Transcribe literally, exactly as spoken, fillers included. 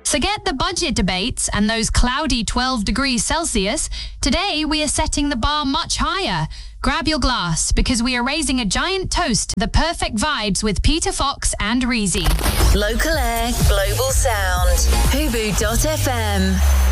Forget the budget debates and those cloudy twelve degrees Celsius. Today, we are setting the bar much higher. Grab your glass, because we are raising a giant toast to the perfect vibes with Peter Fox and Reezy. Local air, global sound. Hubu dot f m.